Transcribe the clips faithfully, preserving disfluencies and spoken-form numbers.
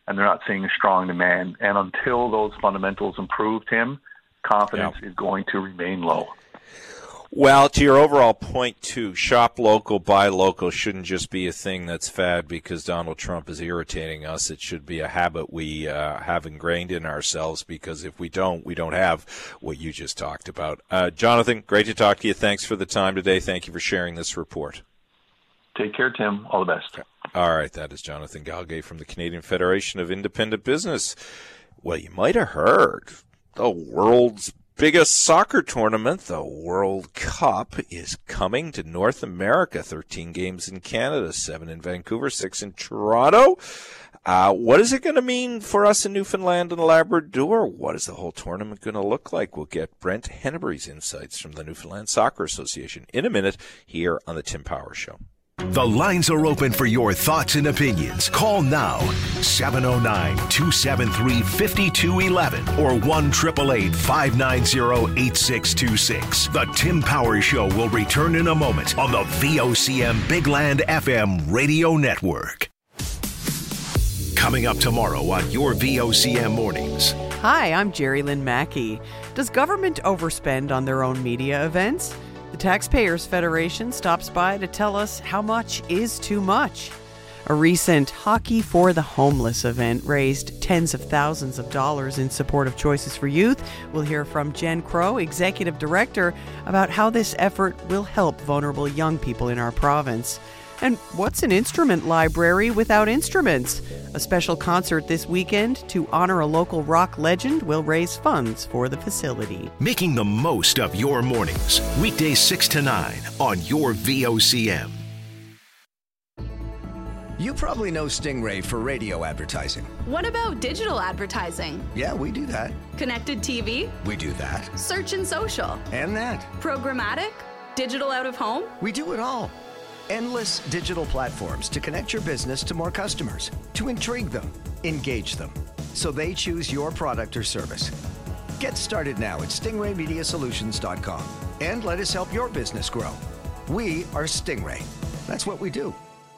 and they're not seeing a strong demand. And until those fundamentals improve, Tim, confidence yeah. is going to remain low. Well, to your overall point, too, shop local, buy local shouldn't just be a thing that's fad because Donald Trump is irritating us. It should be a habit we uh, have ingrained in ourselves, because if we don't, we don't have what you just talked about. Uh, Jonathan, great to talk to you. Thanks for the time today. Thank you for sharing this report. Take care, Tim. All the best. All right, that is Jonathan Galgay from the Canadian Federation of Independent Business. Well, you might have heard the world's biggest soccer tournament, the World Cup, is coming to North America. thirteen games in Canada, seven in Vancouver, six in Toronto. Uh, what is it going to mean for us in Newfoundland and Labrador? What is the whole tournament going to look like? We'll get Brent Henneberry's insights from the Newfoundland Soccer Association in a minute here on the Tim Power Show. The lines are open for your thoughts and opinions. Call now, seven oh nine, two seven three, five two one one or one eight eight eight, five nine zero, eight six two six. The Tim Power Show will return in a moment on the V O C M Big Land F M radio network. Coming up tomorrow on your V O C M Mornings. Hi, I'm Jerry Lynn Mackey. Does government overspend on their own media events? The Taxpayers Federation stops by to tell us how much is too much. A recent Hockey for the Homeless event raised tens of thousands of dollars in support of Choices for Youth. We'll hear from Jen Crow, Executive Director, about how this effort will help vulnerable young people in our province. And what's an instrument library without instruments? A special concert this weekend to honor a local rock legend will raise funds for the facility. Making the most of your mornings. Weekdays six to nine on your V O C M. You probably know Stingray for radio advertising. What about digital advertising? Yeah, we do that. Connected T V? We do that. Search and social? And that. Programmatic? Digital out of home? We do it all. Endless digital platforms to connect your business to more customers, to intrigue them, engage them, so they choose your product or service. Get started now at stingray media solutions dot com and let us help your business grow. We are Stingray. That's what we do.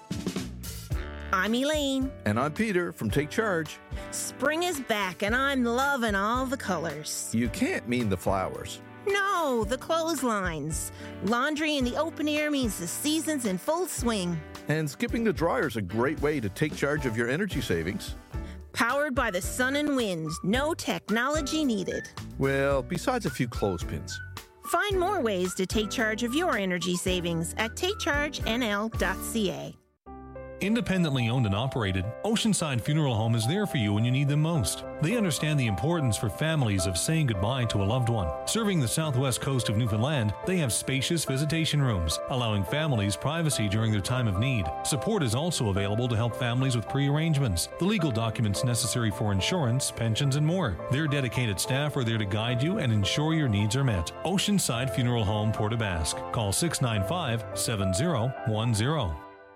I'm Elaine. And I'm Peter from Take Charge. Spring is back and I'm loving all the colors. You can't mean the flowers. No, the clotheslines. Laundry in the open air means the season's in full swing. And skipping the dryer is a great way to take charge of your energy savings. Powered by the sun and wind, no technology needed. Well, besides a few clothespins. Find more ways to take charge of your energy savings at take charge N L dot C A. Independently owned and operated, Oceanside Funeral Home is there for you when you need them most. They understand the importance for families of saying goodbye to a loved one. Serving the southwest coast of Newfoundland, they have spacious visitation rooms, allowing families privacy during their time of need. Support is also available to help families with pre-arrangements, the legal documents necessary for insurance, pensions, and more. Their dedicated staff are there to guide you and ensure your needs are met. Oceanside Funeral Home, Port aux Basques. Call six nine five, seven zero one zero.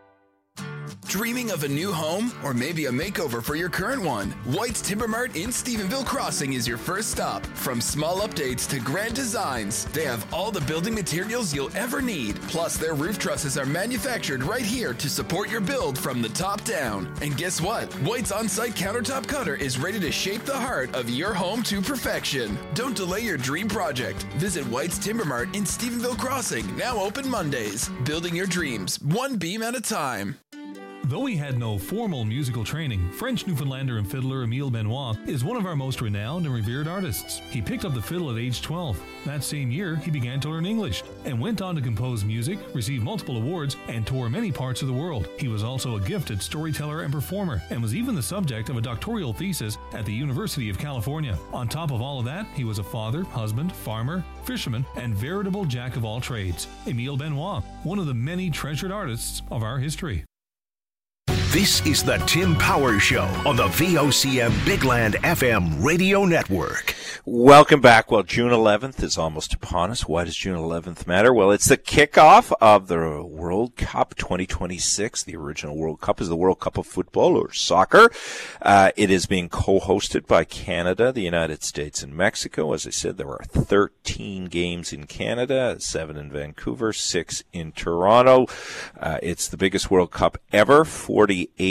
Dreaming of a new home or maybe a makeover for your current one? White's Timber Mart in Stephenville Crossing is your first stop. From small updates to grand designs, they have all the building materials you'll ever need. Plus, their roof trusses are manufactured right here to support your build from the top down. And guess what? White's on-site countertop cutter is ready to shape the heart of your home to perfection. Don't delay your dream project. Visit White's Timber Mart in Stephenville Crossing, now open Mondays. Building your dreams, one beam at a time. Though he had no formal musical training, French Newfoundlander and fiddler Emile Benoit is one of our most renowned and revered artists. He picked up the fiddle at age twelve. That same year, he began to learn English and went on to compose music, receive multiple awards, and tour many parts of the world. He was also a gifted storyteller and performer, and was even the subject of a doctoral thesis at the University of California. On top of all of that, he was a father, husband, farmer, fisherman, and veritable jack of all trades. Emile Benoit, one of the many treasured artists of our history. This is the Tim Power Show on the V O C M Big Land F M radio network. Welcome back. Well, June eleventh is almost upon us. Why does June eleventh matter? Well, it's the kickoff of the World Cup twenty twenty-six. The original World Cup is the World Cup of football or soccer. Uh, it is being co-hosted by Canada, the United States, and Mexico. As I said, there are thirteen games in Canada, seven in Vancouver, six in Toronto. Uh, it's the biggest World Cup ever. forty-eight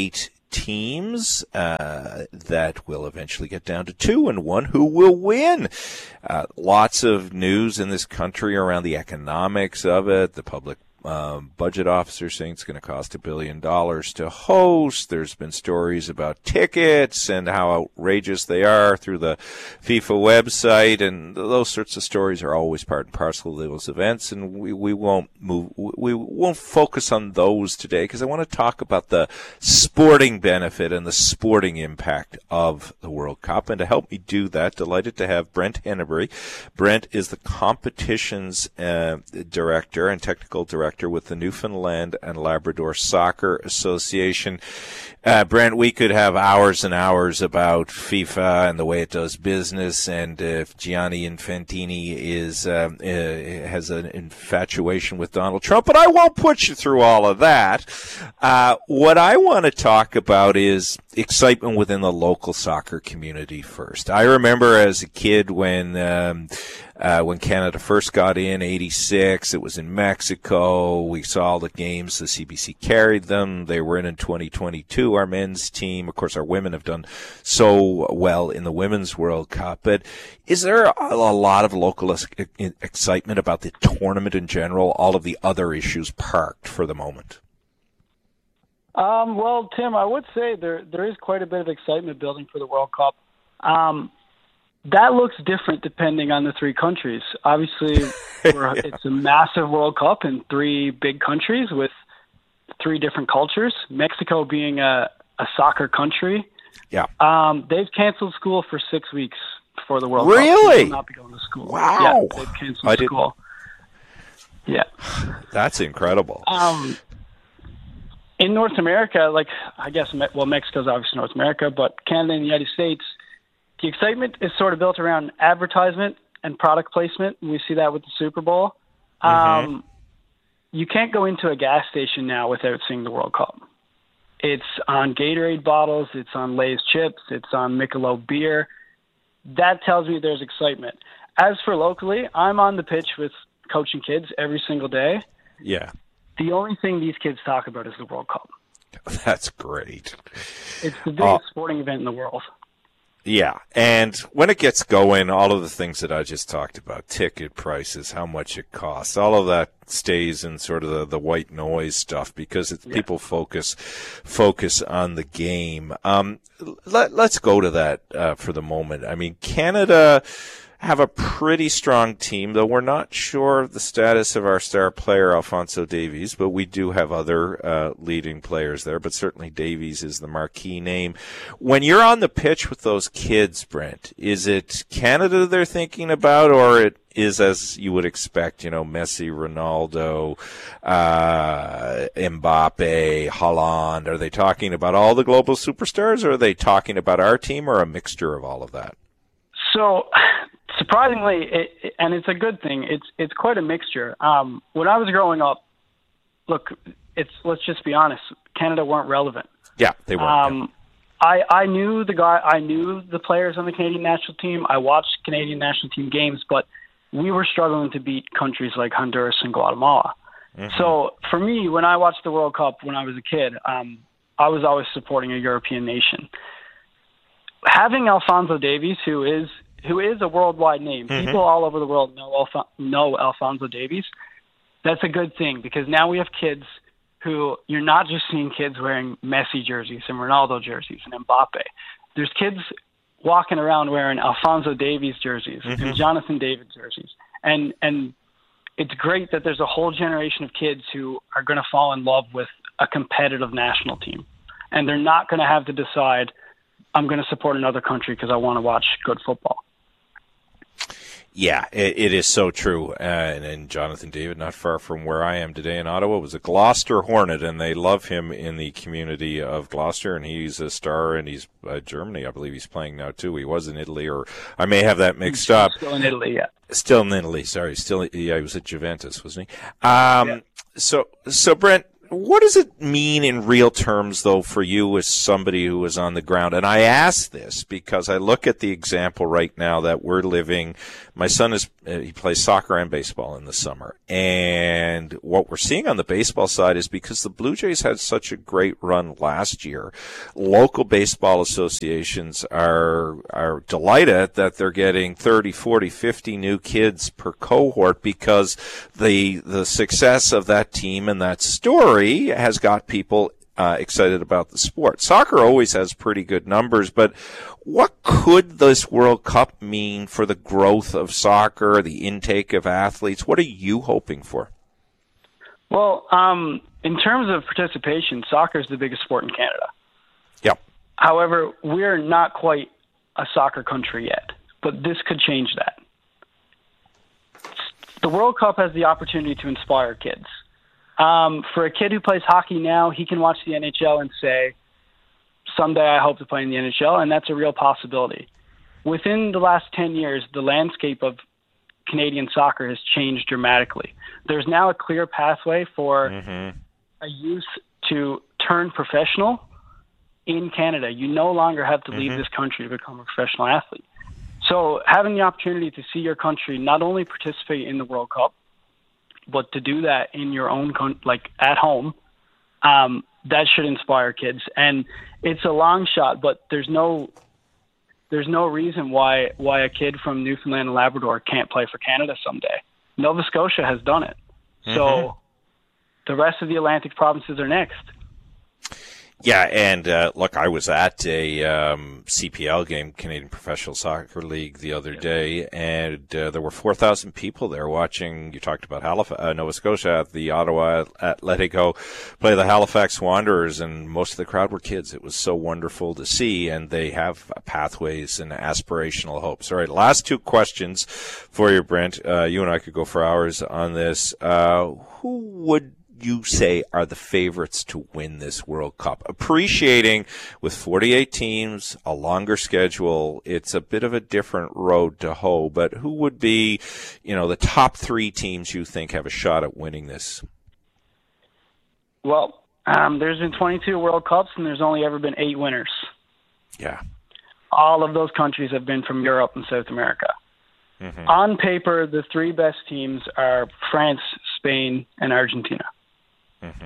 teams uh, that will eventually get down to two and one who will win. Uh, lots of news in this country around the economics of it. The public Um, budget officer saying it's going to cost a billion dollars to host. There's been stories about tickets and how outrageous they are through the FIFA website, and those sorts of stories are always part and parcel of those events. And we, we won't move, we won't focus on those today because I want to talk about the sporting benefit and the sporting impact of the World Cup. And to help me do that, delighted to have Brent Henneberry. Brent is the competitions uh, director and technical director with the Newfoundland and Labrador Soccer Association. Uh, Brent, we could have hours and hours about FIFA and the way it does business, and if Gianni Infantini is um, uh, has an infatuation with Donald Trump, but I won't put you through all of that. Uh, what I want to talk about is excitement within the local soccer community first. I remember as a kid when um, uh, when Canada first got in, eighty-six, it was in Mexico. We saw all the games. The C B C carried them. They were in in twenty twenty-two, our men's team. Of course, our women have done so well in the Women's World Cup. But is there a, a lot of local excitement about the tournament in general, all of the other issues parked for the moment? Um, well, Tim, I would say there there is quite a bit of excitement building for the World Cup. Um, that looks different depending on the three countries. Obviously, we're, yeah. It's a massive World Cup in three big countries with three different cultures. Mexico being a, a soccer country. Yeah. Um, they've canceled school for six weeks before the World really? Cup. Really? They will not be going to school. Wow. Yeah, they've canceled I school. Didn't... Yeah. That's incredible. Um. In North America, like, I guess, well, Mexico's obviously North America, but Canada and the United States, the excitement is sort of built around advertisement and product placement. We see that with the Super Bowl. Mm-hmm. Um, you can't go into a gas station now without seeing the World Cup. It's on Gatorade bottles. It's on Lay's chips. It's on Michelob beer. That tells me there's excitement. As for locally, I'm on the pitch with coaching kids every single day. Yeah. The only thing these kids talk about is the World Cup. That's great. It's the biggest uh, sporting event in the world. Yeah, and when it gets going, all of the things that I just talked about, ticket prices, how much it costs, all of that stays in sort of the, the white noise stuff because it's, yeah. people focus focus on the game. Um, let, let's go to that uh, for the moment. I mean, Canada have a pretty strong team, though we're not sure of the status of our star player, Alphonso Davies, but we do have other uh, leading players there, but certainly Davies is the marquee name. When you're on the pitch with those kids, Brent, is it Canada they're thinking about, or it is, as you would expect, you know, Messi, Ronaldo, uh, Mbappe, Haaland? Are they talking about all the global superstars, or are they talking about our team, or a mixture of all of that? So... Surprisingly, it, it, and it's a good thing, it's it's quite a mixture. Um, when I was growing up, look, it's let's just be honest, Canada weren't relevant. Yeah, they weren't. Um, yeah. I, I knew the guy, I knew the players on the Canadian national team. I watched Canadian national team games, but we were struggling to beat countries like Honduras and Guatemala. Mm-hmm. So for me, when I watched the World Cup when I was a kid, um, I was always supporting a European nation. Having Alphonso Davies, who is who is a worldwide name. Mm-hmm. People all over the world know Alf- know Alphonso Davies. That's a good thing because now we have kids who you're not just seeing kids wearing Messi jerseys and Ronaldo jerseys and Mbappe. There's kids walking around wearing Alphonso Davies jerseys mm-hmm. and Jonathan David jerseys. And and it's great that there's a whole generation of kids who are going to fall in love with a competitive national team. And they're not going to have to decide, I'm going to support another country because I want to watch good football. Yeah, it, it is so true. Uh, and, and Jonathan David, not far from where I am today in Ottawa, was a Gloucester Hornet, and they love him in the community of Gloucester, and he's a star, and he's uh, Germany, I believe he's playing now too. He was in Italy, or I may have that mixed still, up. Still in Italy, yeah. Still in Italy, sorry. Still, yeah, he was at Juventus, wasn't he? Um, yeah. So, so Brent, what does it mean in real terms, though, for you as somebody who is on the ground? And I ask this because I look at the example right now that we're living. My son is uh, he plays soccer and baseball in the summer, and what we're seeing on the baseball side is because the Blue Jays had such a great run last year, local baseball associations are are delighted that they're getting thirty, forty, fifty new kids per cohort because the the success of that team and that story has got people uh, excited about the sport. Soccer always has pretty good numbers, but what could this World Cup mean for the growth of soccer, the intake of athletes? What are you hoping for? Well, um, in terms of participation, soccer is the biggest sport in Canada. Yep. However, we're not quite a soccer country yet, but this could change that. The World Cup has the opportunity to inspire kids. Um, for a kid who plays hockey now, he can watch the N H L and say, someday I hope to play in the N H L, and that's a real possibility. Within the last ten years, the landscape of Canadian soccer has changed dramatically. There's now a clear pathway for mm-hmm. a youth to turn professional in Canada. You no longer have to leave mm-hmm. this country to become a professional athlete. So having the opportunity to see your country not only participate in the World Cup, but to do that in your own, con- like at home, um, that should inspire kids. And it's a long shot, but there's no there's no reason why why a kid from Newfoundland and Labrador can't play for Canada someday. Nova Scotia has done it. Mm-hmm. So the rest of the Atlantic provinces are next. Yeah, and uh, look, I was at a um, C P L game, Canadian Professional Soccer League, the other day, and uh, there were four thousand people there watching. You talked about Halifax, uh, Nova Scotia, the Ottawa Atletico play the Halifax Wanderers, and most of the crowd were kids. It was so wonderful to see, and they have pathways and aspirational hopes. All right, last two questions for you, Brent. Uh, you and I could go for hours on this. Uh, who would you say are the favorites to win this World Cup? Appreciating with forty-eight teams, a longer schedule, it's a bit of a different road to hoe, but who would be, you know, the top three teams you think have a shot at winning this? Well, um, there's been twenty-two World Cups and there's only ever been eight winners. Yeah. All of those countries have been from Europe and South America. Mm-hmm. On paper, the three best teams are France, Spain, and Argentina. Mm-hmm.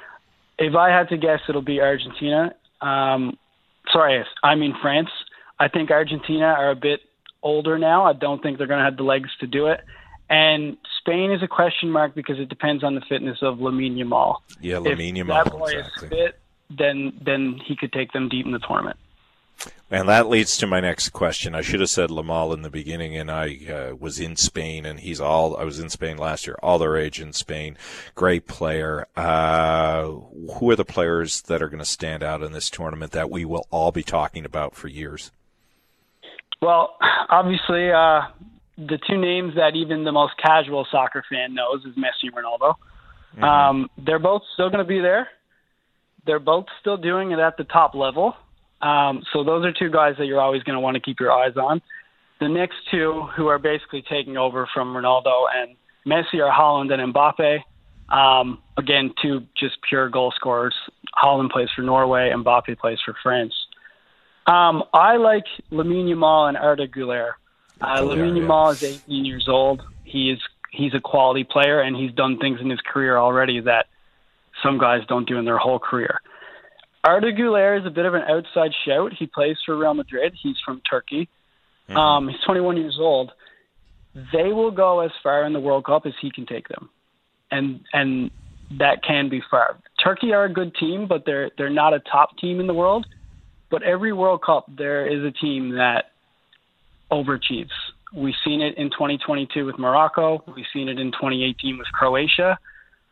If I had to guess, it'll be Argentina. Um, sorry, I mean France. I think Argentina are a bit older now. I don't think they're going to have the legs to do it. And Spain is a question mark because it depends on the fitness of Lamine Yamal. Yeah, Lamine Yamal. If that boy exactly. is fit, then then he could take them deep in the tournament. And that leads to my next question. I should have said Lamal in the beginning, and I uh, was in Spain, and he's all. I was in Spain last year, all their age in Spain. Great player. Uh, who are the players that are going to stand out in this tournament that we will all be talking about for years? Well, obviously, uh, the two names that even the most casual soccer fan knows is Messi and Ronaldo. Mm-hmm. Um, they're both still going to be there. They're both still doing it at the top level. Um, so those are two guys that you're always going to want to keep your eyes on. The next two, who are basically taking over from Ronaldo and Messi, are Haaland and Mbappe. Um, again, two just pure goal scorers. Haaland plays for Norway, Mbappe plays for France. Um, I like Lamine Yamal and Arda Güler. Uh, oh, Lamine yeah, Yamal yeah. is eighteen years old. He is he's a quality player, and he's done things in his career already that some guys don't do in their whole career. Arda Güler is a bit of an outside shout. He plays for Real Madrid. He's from Turkey. Mm-hmm. Um, he's twenty-one years old. They will go as far in the World Cup as he can take them, and and that can be far. Turkey are a good team, but they're they're not a top team in the world. But every World Cup, there is a team that overachieves. We've seen it in twenty twenty-two with Morocco. We've seen it in twenty eighteen with Croatia.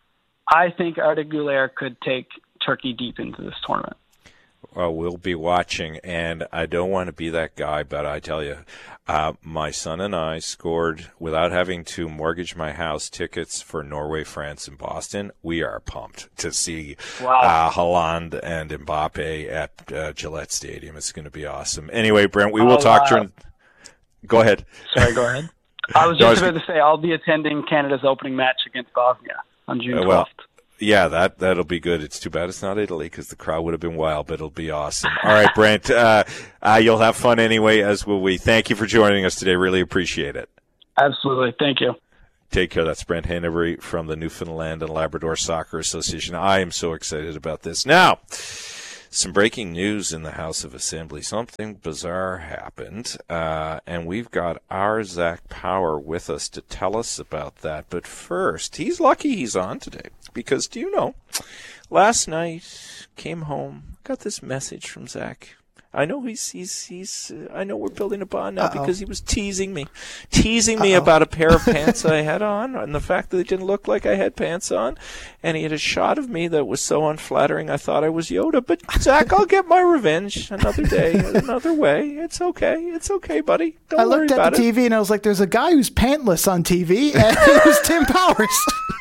I think Arda Güler could take Turkey deep into this tournament. Well, we'll be watching, and I don't want to be that guy, but I tell you, uh, my son and I scored, without having to mortgage my house, tickets for Norway, France, and Boston. We are pumped to see wow. uh, Haaland and Mbappe at uh, Gillette Stadium. It's going to be awesome. Anyway, Brent, we will oh, talk uh, during... Go ahead. Sorry, go ahead. I was just no, I was... about to say, I'll be attending Canada's opening match against Bosnia on June twelfth. Uh, well, Yeah, that, that'll be good. It's too bad it's not Italy because the crowd would have been wild, but it'll be awesome. All right, Brent, uh, uh, you'll have fun anyway, as will we. Thank you for joining us today. Really appreciate it. Absolutely. Thank you. Take care. That's Brent Hanbury from the Newfoundland and Labrador Soccer Association. I am so excited about this. Now, some breaking news in the House of Assembly. Something bizarre happened, uh, and we've got our Zach Power with us to tell us about that. But first, he's lucky he's on today because, do you know, last night, came home, got this message from Zach. I know he's he's he's. Uh, I know we're building a bond now Uh-oh. because he was teasing me, teasing me Uh-oh. about a pair of pants I had on, and the fact that it didn't look like I had pants on, and he had a shot of me that was so unflattering. I thought I was Yoda. But Zach, I'll get my revenge another day, another way. It's okay. It's okay, buddy. Don't I worry looked at about the it. T V and I was like, "There's a guy who's pantless on T V, and it was Tim Powers."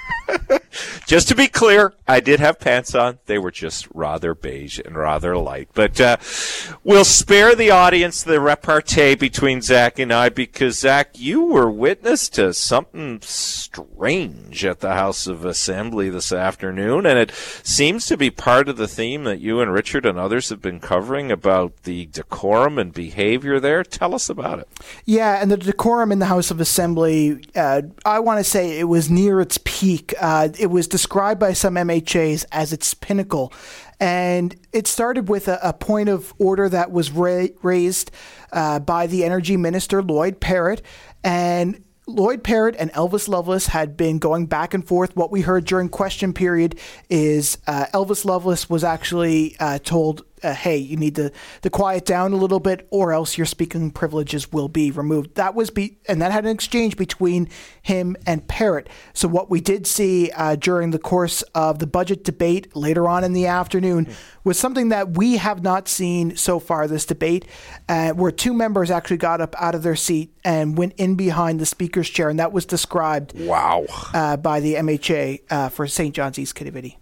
Just to be clear, I did have pants on. They were just rather beige and rather light. But uh, we'll spare the audience the repartee between Zach and I because, Zach, you were witness to something strange at the House of Assembly this afternoon, and it seems to be part of the theme that you and Richard and others have been covering about the decorum and behavior there. Tell us about it. Yeah, and the decorum in the House of Assembly, uh, I want to say it was near its peak. Uh, it was described by some M H As as its pinnacle. And it started with a, a point of order that was ra- raised uh, by the Energy Minister, Lloyd Parrott. And Lloyd Parrott and Elvis Lovelace had been going back and forth. What we heard during question period is uh, Elvis Lovelace was actually uh, told, uh, hey, you need to, to quiet down a little bit or else your speaking privileges will be removed. That was be, and that had an exchange between him and Parrott. So what we did see uh, during the course of the budget debate later on in the afternoon mm-hmm. was something that we have not seen so far this debate, uh, where two members actually got up out of their seat and went in behind the speaker's chair, and that was described wow uh, by the M H A uh, for Saint John's East Kitivity.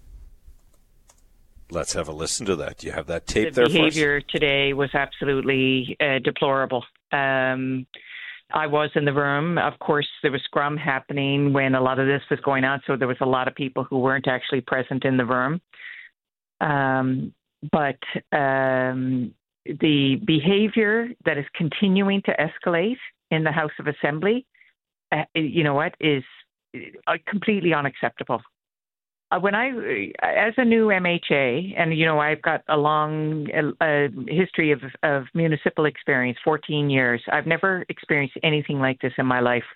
Let's have a listen to that. Do you have that tape the there for us? The behavior today was absolutely uh, deplorable. Um, I was in the room. Of course, there was scrum happening when a lot of this was going on, so there was a lot of people who weren't actually present in the room. Um, but um, the behavior that is continuing to escalate in the House of Assembly, uh, you know what, is uh, completely unacceptable. Uh, when I, as a new M H A, and, you know, I've got a long uh, history of, of municipal experience, fourteen years, I've never experienced anything like this in my life.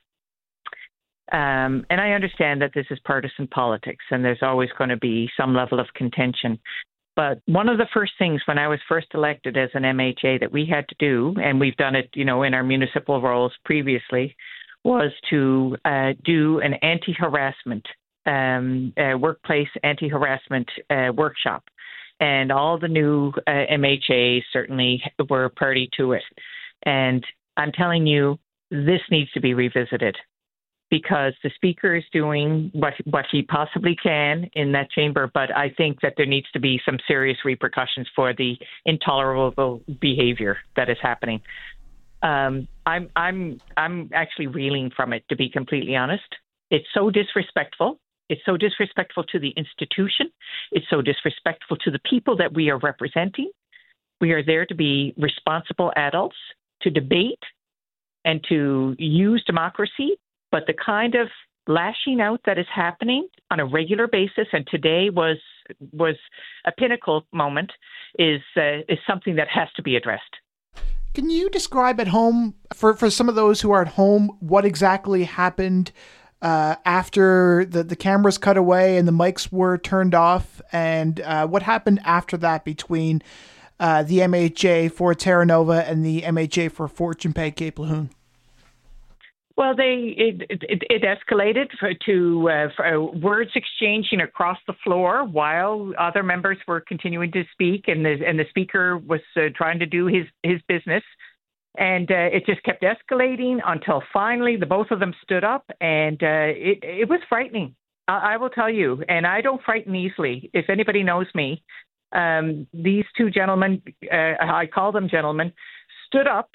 Um, and I understand that this is partisan politics and there's always going to be some level of contention. But one of the first things when I was first elected as an M H A that we had to do, and we've done it, you know, in our municipal roles previously, was to uh, do an anti-harassment Um, uh, workplace anti-harassment uh, workshop. And all the new uh, M H As certainly were party to it. And I'm telling you, this needs to be revisited because the speaker is doing what, what he possibly can in that chamber. But I think that there needs to be some serious repercussions for the intolerable behavior that is happening. Um, I'm, I'm, I'm actually reeling from it, to be completely honest. It's so disrespectful. It's so disrespectful to the institution. It's so disrespectful to the people that we are representing. We are there to be responsible adults, to debate and to use democracy. But the kind of lashing out that is happening on a regular basis, and today was was a pinnacle moment, is uh, is something that has to be addressed. Can you describe at home, for, for some of those who are at home, what exactly happened Uh, after the, the cameras cut away and the mics were turned off, and uh, what happened after that between uh, the M H A for Terra Nova and the M H A for Fortune Pay Cape Lejeune? Well, they it it, it escalated for, to uh, for, uh, words exchanging across the floor while other members were continuing to speak, and the and the speaker was uh, trying to do his his business. And uh, it just kept escalating until finally the both of them stood up, and uh, it, it was frightening. I, I will tell you, and I don't frighten easily. If anybody knows me, um, these two gentlemen, uh, I call them gentlemen, stood up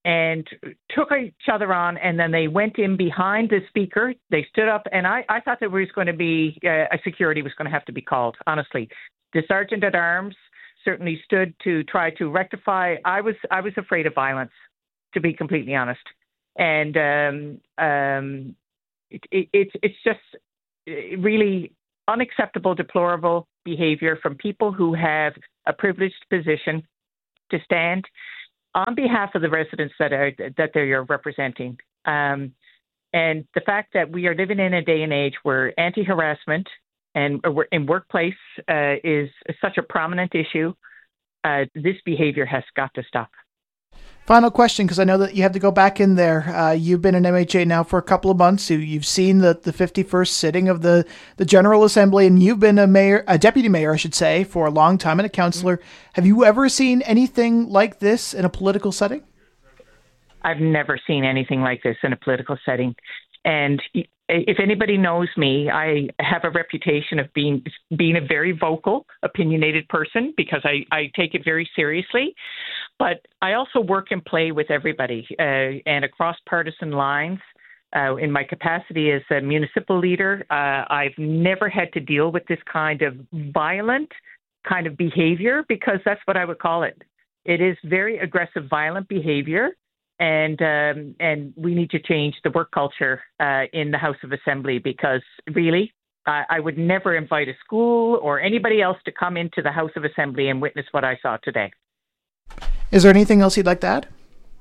and took each other on, and then they went in behind the speaker. They stood up, and I, I thought there was going to be uh, a security was going to have to be called, honestly. The sergeant at arms certainly stood to try to rectify. I was I was afraid of violence, to be completely honest. And um, um, it, it, it's it's just really unacceptable, deplorable behavior from people who have a privileged position to stand on behalf of the residents that are that they're representing. Um, and the fact that we are living in a day and age where anti-harassment and uh, in workplace uh, is such a prominent issue, uh, this behavior has got to stop. Final question, because I know that you have to go back in there. Uh, you've been in M H A now for a couple of months. You, you've seen the, the fifty-first sitting of the, the General Assembly, and you've been a mayor, a deputy mayor, I should say, for a long time and a councillor. Mm-hmm. Have you ever seen anything like this in a political setting? I've never seen anything like this in a political setting. And if anybody knows me, I have a reputation of being being a very vocal, opinionated person because I, I take it very seriously. But I also work and play with everybody uh, and across partisan lines. Uh, in my capacity as a municipal leader, uh, I've never had to deal with this kind of violent kind of behavior, because that's what I would call it. It is very aggressive, violent behavior. And um, and we need to change the work culture uh, in the House of Assembly, because really, uh, I would never invite a school or anybody else to come into the House of Assembly and witness what I saw today. Is there anything else you'd like to add?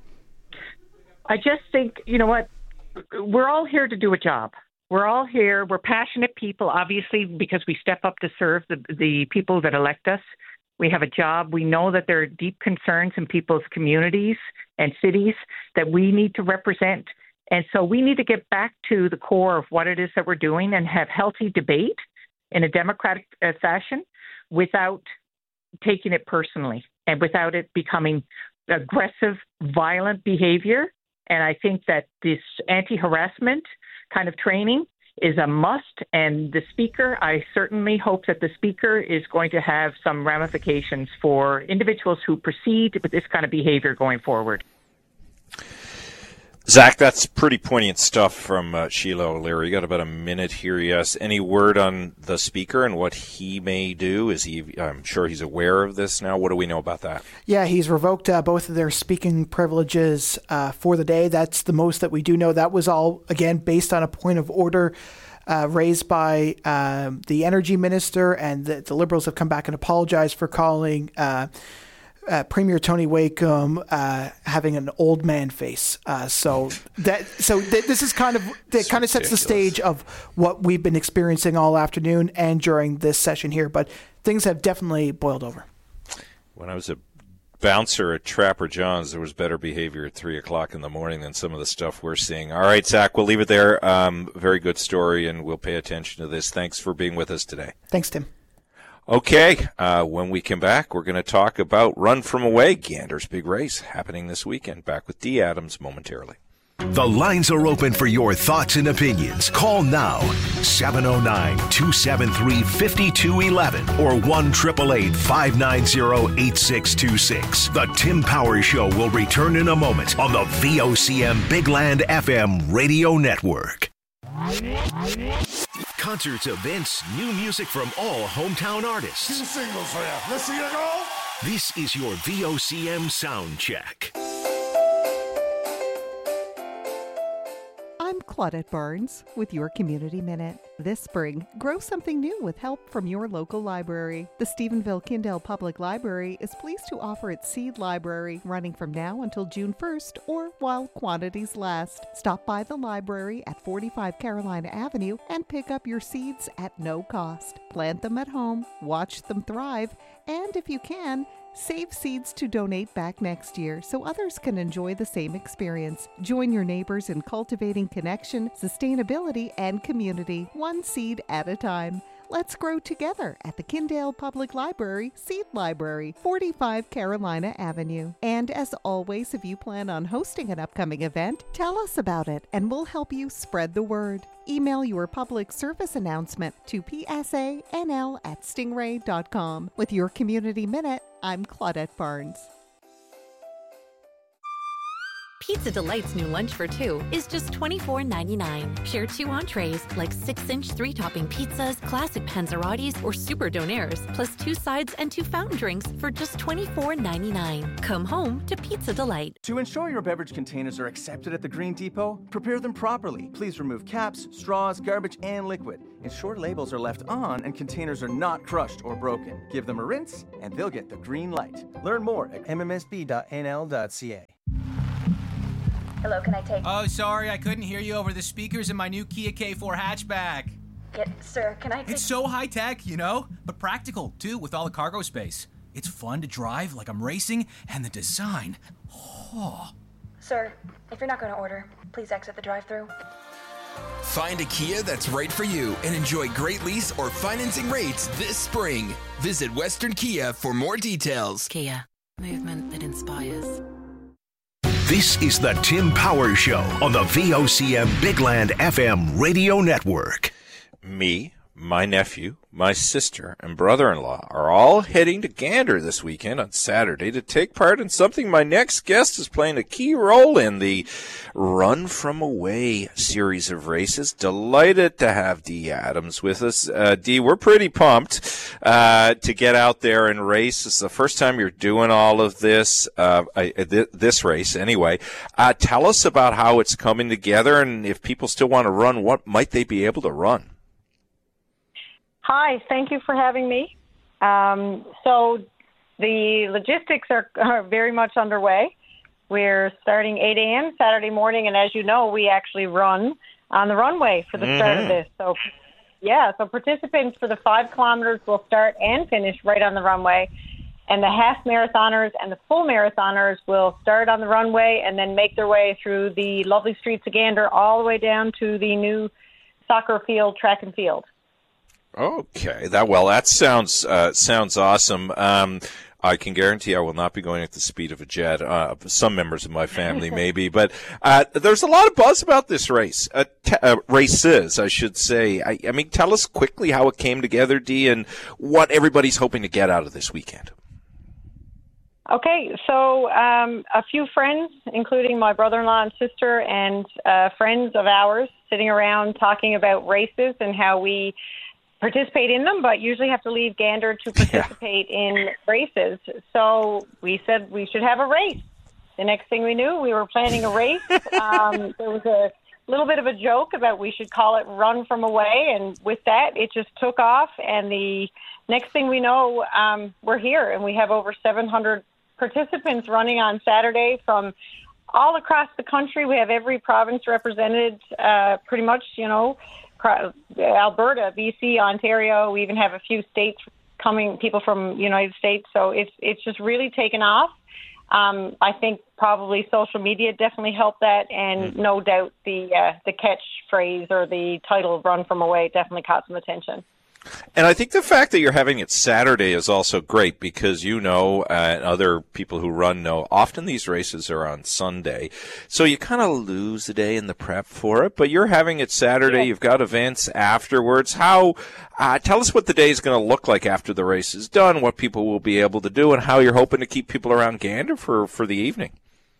I just think, you know what, we're all here to do a job. We're all here. We're passionate people, obviously, because we step up to serve the, the people that elect us. We have a job. We know that there are deep concerns in people's communities and cities that we need to represent. And so we need to get back to the core of what it is that we're doing and have healthy debate in a democratic uh, fashion without taking it personally and without it becoming aggressive, violent behavior. And I think that this anti-harassment kind of training is a must. And the speaker, I certainly hope that the speaker is going to have some ramifications for individuals who proceed with this kind of behavior going forward. Zach, that's pretty poignant stuff from uh, Sheila O'Leary. You got about a minute here. Yes. Any word on the speaker and what he may do? Is he? I'm sure he's aware of this now. What do we know about that? Yeah, he's revoked uh, both of their speaking privileges uh, for the day. That's the most that we do know. That was all, again, based on a point of order uh, raised by uh, the energy minister, and the, the Liberals have come back and apologized for calling Uh, Uh, Premier Tony Wakeham uh, having an old man face. Uh, so that so th- this is kind of that kind of sets the stage of what we've been experiencing all afternoon and during this session here. But things have definitely boiled over. When I was a bouncer at Trapper John's, there was better behavior at three o'clock in the morning than some of the stuff we're seeing. All right, Zach, we'll leave it there. Um, very good story, and we'll pay attention to this. Thanks for being with us today. Thanks, Tim. Okay, uh, when we come back, we're going to talk about Run From Away, Gander's big race happening this weekend. Back with Dee Adams momentarily. The lines are open for your thoughts and opinions. Call now, seven oh nine, two seven three, five two one one or one eight eight eight, five nine zero, eight six two six. The Tim Powers Show will return in a moment on the V O C M Big Land F M Radio Network. Concerts, events, new music from all hometown artists. Two singles for you. Let's see you go. This is your V O C M Sound Check. I'm Claudette Barnes with your Community Minute. This spring, grow something new with help from your local library. The Stephenville-Kindale Public Library is pleased to offer its Seed Library running from now until June first or while quantities last. Stop by the library at forty-five Carolina Avenue and pick up your seeds at no cost. Plant them at home, watch them thrive, and if you can, save seeds to donate back next year so others can enjoy the same experience. Join your neighbors in cultivating connection, sustainability, and community, one seed at a time. Let's grow together at the Kindale Public Library Seed Library, forty-five Carolina Avenue. And as always, if you plan on hosting an upcoming event, tell us about it and we'll help you spread the word. Email your public service announcement to p s a n l at stingray dot com. With your Community Minute, I'm Claudette Barnes. Pizza Delight's new lunch for two is just twenty-four ninety-nine. Share two entrees like six-inch three-topping pizzas, classic panzerottis, or super donaires, plus two sides and two fountain drinks for just twenty-four ninety-nine. Come home to Pizza Delight. To ensure your beverage containers are accepted at the Green Depot, prepare them properly. Please remove caps, straws, garbage, and liquid. Ensure labels are left on and containers are not crushed or broken. Give them a rinse and they'll get the green light. Learn more at m m s b dot n l dot c a. Hello, can I take... Oh, sorry, I couldn't hear you over the speakers in my new Kia K four hatchback. Yeah, sir, can I take... It's so high-tech, you know, but practical, too, with all the cargo space. It's fun to drive like I'm racing, and the design... Oh. Sir, if you're not going to order, please exit the drive-thru. Find a Kia that's right for you and enjoy great lease or financing rates this spring. Visit Western Kia for more details. Kia, movement that inspires. This is the Tim Powers Show on the V O C M Big Land F M radio network. Me, my nephew, my sister, and brother-in-law are all heading to Gander this weekend on Saturday to take part in something my next guest is playing a key role in, the Run From Away series of races. Delighted to have Dee Adams with us. Uh, Dee, we're pretty pumped uh, to get out there and race. It's the first time you're doing all of this, uh, I, th- this race anyway. Uh, tell us about how it's coming together, and if people still want to run, what might they be able to run? Hi, thank you for having me. Um, so the logistics are, are very much underway. We're starting eight a.m. Saturday morning, and as you know, we actually run on the runway for the mm-hmm. start of this. So, yeah, so participants for the five kilometers will start and finish right on the runway, and the half marathoners and the full marathoners will start on the runway and then make their way through the lovely streets of Gander all the way down to the new soccer field, track and field. Okay, that well, that sounds uh, sounds awesome. Um, I can guarantee I will not be going at the speed of a jet. Uh, some members of my family maybe, but uh, there's a lot of buzz about this race. Uh, t- uh, races, I should say. I, I mean, tell us quickly how it came together, Dee, and what everybody's hoping to get out of this weekend. Okay, so um, a few friends, including my brother-in-law and sister, and uh, friends of ours, sitting around talking about races and how we participate in them, but usually have to leave Gander to participate yeah. in races. So we said we should have a race. The next thing we knew, we were planning a race. Um, there was a little bit of a joke about we should call it Run From Away, and with that, it just took off. And the next thing we know, um, we're here, and we have over seven hundred participants running on Saturday from all across the country. We have every province represented, uh, pretty much, you know, Alberta, B C, Ontario. We even have a few states coming, people from United States. So it's it's just really taken off. Um, I think probably social media definitely helped that, and mm. no doubt the uh, the catchphrase or the title "Run From Away" definitely caught some attention. And I think the fact that you're having it Saturday is also great because, you know, uh, and other people who run know, often these races are on Sunday. So you kind of lose the day in the prep for it, but you're having it Saturday. Yeah. You've got events afterwards. How, uh, tell us what the day is going to look like after the race is done, what people will be able to do, and how you're hoping to keep people around Gander for, for the evening.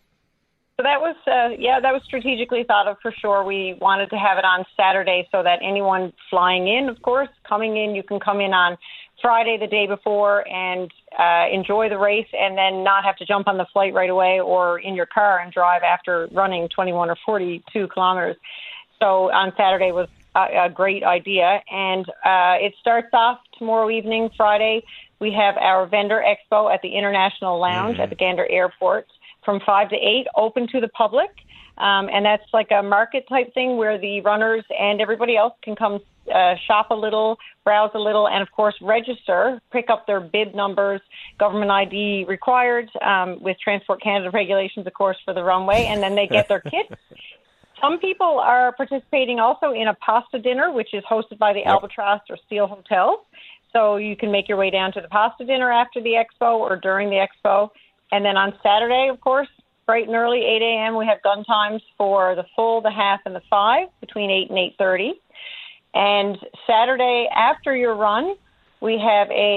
So that was, uh, yeah, that was strategically thought of for sure. We wanted to have it on Saturday so that anyone flying in, of course, coming in, you can come in on Friday the day before and uh, enjoy the race and then not have to jump on the flight right away or in your car and drive after running twenty-one or forty-two kilometers. So on Saturday was a, a great idea. And uh, it starts off tomorrow evening, Friday. We have our vendor expo at the International Lounge mm-hmm. at the Gander Airport, from five to eight, open to the public. Um, and that's like a market type thing where the runners and everybody else can come uh, shop a little, browse a little, and of course register, pick up their bib numbers, government I D required, um, with Transport Canada regulations, of course, for the runway, and then they get their kits. Some people are participating also in a pasta dinner, which is hosted by the yep. Albatross or Steel Hotels. So you can make your way down to the pasta dinner after the expo or during the expo. And then on Saturday, of course, bright and early, eight a.m., we have gun times for the full, the half, and the five between eight and eight thirty. And Saturday after your run, we have a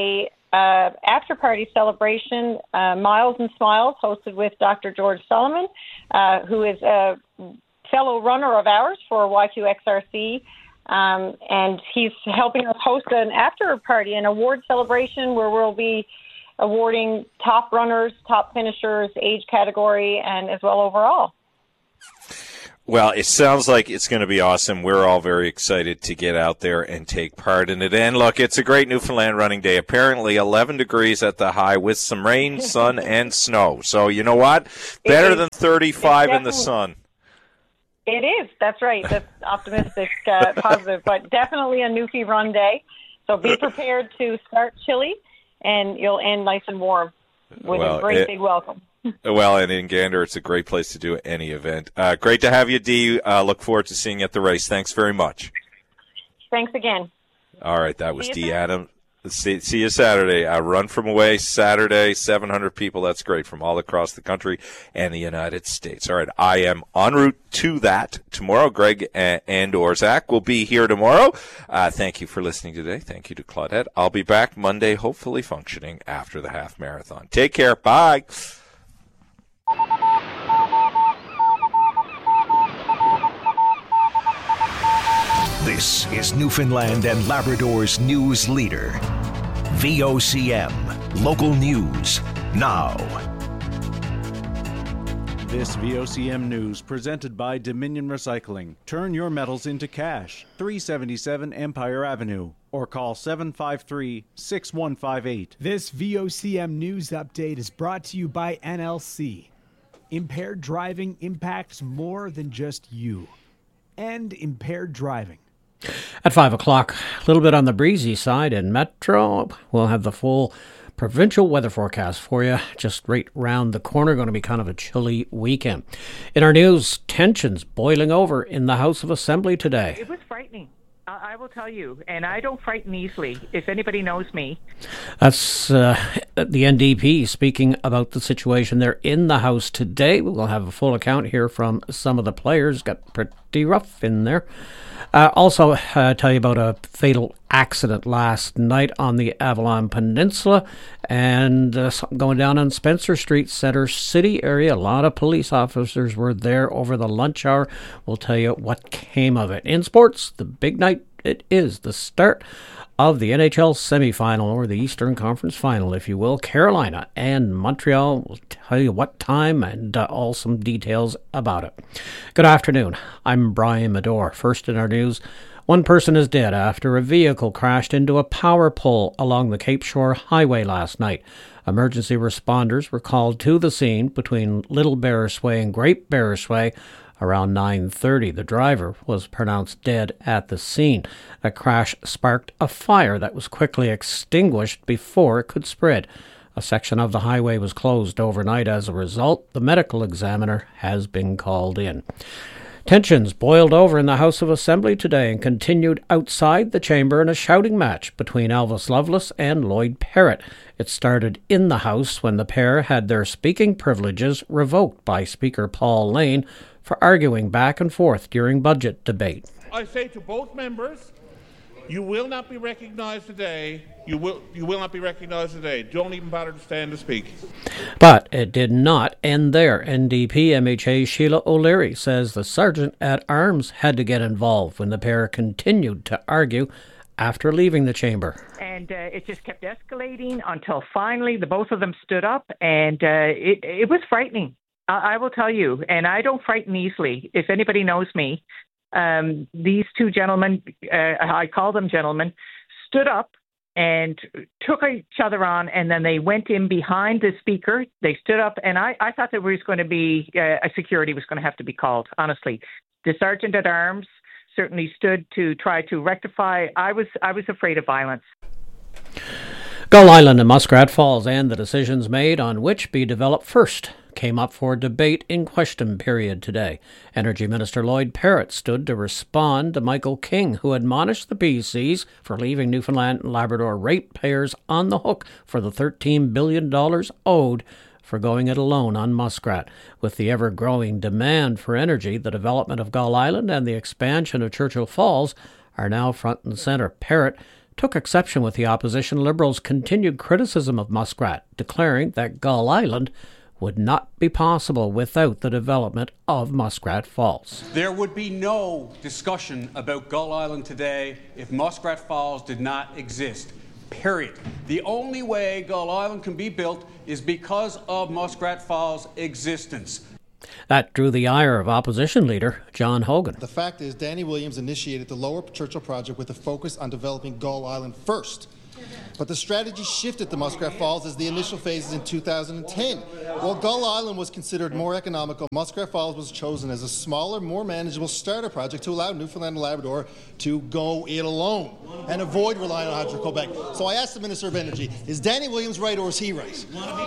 uh, after-party celebration, uh, Miles and Smiles, hosted with Doctor George Solomon, uh, who is a fellow runner of ours for Y Q X R C. Um, and he's helping us host an after-party, an award celebration where we'll be awarding top runners, top finishers, age category, and as well overall. Well, it sounds like it's going to be awesome. We're all very excited to get out there and take part in it. And look, it's a great Newfoundland running day. Apparently eleven degrees at the high with some rain, sun, and snow. So you know what? Better than thirty-five in the sun. It is. That's right. That's optimistic, uh, positive, but definitely a Newfie run day. So be prepared to start chilly, and you'll end nice and warm with well, a great it, big welcome. Well, and in Gander, it's a great place to do any event. Uh, great to have you, Dee. Uh, look forward to seeing you at the race. Thanks very much. Thanks again. All right, that was Dee Adam. See, see you Saturday. Uh, Run From Away Saturday, seven hundred people. That's great from all across the country and the United States. All right, I am en route to that tomorrow. Greg and, and or Zach will be here tomorrow. Uh, thank you for listening today. Thank you to Claudette. I'll be back Monday, hopefully functioning after the half marathon. Take care. Bye. This is Newfoundland and Labrador's news leader. V O C M, local news, now. This V O C M news presented by Dominion Recycling. Turn your metals into cash. three seventy-seven Empire Avenue. Or call seven five three, six one five eight. This V O C M news update is brought to you by N L C. Impaired driving impacts more than just you. And impaired driving. At five o'clock, a little bit on the breezy side in Metro. We'll have the full provincial weather forecast for you just right round the corner. Going to be kind of a chilly weekend. In our news, tensions boiling over in the House of Assembly today. It was frightening. I will tell you, and I don't frighten easily, if anybody knows me. That's uh, the N D P speaking about the situation there in the House today. We'll have a full account here from some of the players. Got pretty rough in there. Uh, also, uh, tell you about a fatal accident last night on the Avalon Peninsula and uh, something going down on Spencer Street, Center City area. A lot of police officers were there over the lunch hour. We'll tell you what came of it. In sports, the big night, it is the start of the N H L semifinal, or the Eastern Conference final, if you will. Carolina and Montreal. We'll tell you what time and uh, all some details about it. Good afternoon. I'm Brian Medore. First in our news, one person is dead after a vehicle crashed into a power pole along the Cape Shore Highway last night. Emergency responders were called to the scene between Little Bearsway and Great Bearsway around nine thirty. The driver was pronounced dead at the scene. The crash sparked a fire that was quickly extinguished before it could spread. A section of the highway was closed overnight as a result. The medical examiner has been called in. Tensions boiled over in the House of Assembly today and continued outside the chamber in a shouting match between Elvis Lovelace and Lloyd Parrott. It started in the House when the pair had their speaking privileges revoked by Speaker Paul Lane for arguing back and forth during budget debate. I say to both members, you will not be recognized today. You will you will not be recognized today. Don't even bother to stand to speak. But it did not end there. N D P M H A Sheila O'Leary says the Sergeant at Arms had to get involved when the pair continued to argue after leaving the chamber. And uh, it just kept escalating until finally the both of them stood up, and uh, it, it was frightening. I, I will tell you, and I don't frighten easily. If anybody knows me, um, these two gentlemen, uh, I call them gentlemen, stood up and took each other on, and then they went in behind the speaker. They stood up, and I, I thought there was going to be uh, a security was going to have to be called, honestly. The Sergeant at Arms certainly stood to try to rectify. I was I was afraid of violence. Gull Island and Muskrat Falls and the decisions made on which be developed first came up for debate in question period today. Energy Minister Lloyd Parrott stood to respond to Michael King, who admonished the P Cs for leaving Newfoundland and Labrador ratepayers on the hook for the thirteen billion dollars owed for going it alone on Muskrat. With the ever-growing demand for energy, the development of Gull Island and the expansion of Churchill Falls are now front and center. Parrott took exception with the opposition Liberals' continued criticism of Muskrat, declaring that Gull Island would not be possible without the development of Muskrat Falls. There would be no discussion about Gull Island today if Muskrat Falls did not exist. Period. The only way Gull Island can be built is because of Muskrat Falls' existence. That drew the ire of opposition leader John Hogan. The fact is, Danny Williams initiated the Lower Churchill project with a focus on developing Gull Island first. But the strategy shifted to Muskrat Falls as the initial phases in two thousand ten. While Gull Island was considered more economical, Muskrat Falls was chosen as a smaller, more manageable starter project to allow Newfoundland and Labrador to go it alone and avoid relying on Hydro-Quebec. So I asked the Minister of Energy, is Danny Williams right or is he right?